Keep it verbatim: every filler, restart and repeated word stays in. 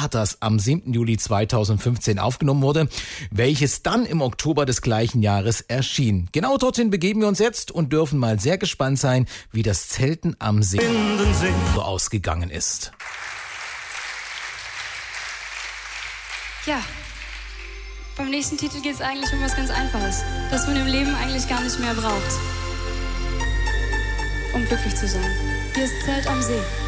Vaters am siebten Juli zweitausendfünfzehn aufgenommen wurde, welches dann im Oktober des gleichen Jahres erschien. Genau dorthin begeben wir uns jetzt und dürfen mal sehr gespannt sein, wie das Zelten am See so ausgegangen ist. Ja, beim nächsten Titel geht es eigentlich um was ganz Einfaches, das man im Leben eigentlich gar nicht mehr braucht, um glücklich zu sein. Hier ist Zelt am See.